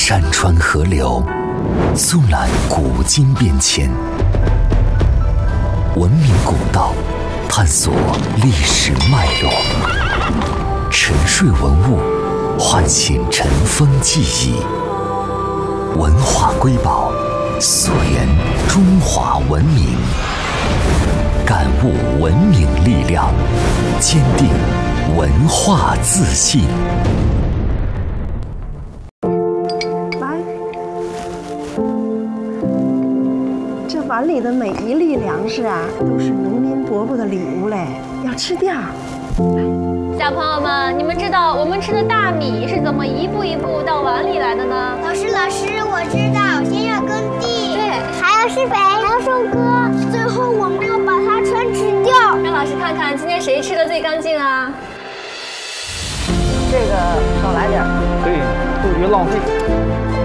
山川河流，纵览古今变迁，文明古道，探索历史脉络，沉睡文物，唤醒尘封记忆，文化瑰宝，溯源中华文明，感悟文明力量，坚定文化自信。 这碗里的每一粒粮食啊，都是农民伯伯的礼物嘞，要吃掉。 小朋友们，你们知道我们吃的大米是怎么一步一步到碗里来的呢？ 老师，我知道，先要耕地，对，还要施肥，还要收割，最后我们要把它全吃掉。 让老师看看今天谁吃的最干净啊？ 这个少来点， 对，杜绝浪费。